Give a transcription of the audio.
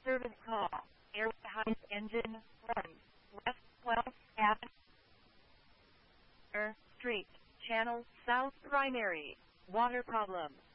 Service call. Airways engine runs. West 12th Avenue. Street. Channel South Primary. Water problem.